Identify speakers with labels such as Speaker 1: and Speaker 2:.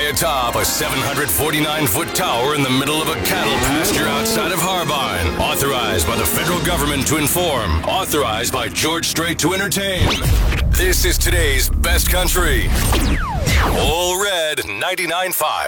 Speaker 1: atop a 749-foot tower in the middle of a cattle pasture outside of Harbine. Authorized by the federal government to inform. Authorized by George Strait to entertain. This is today's best country. All Red 99.5.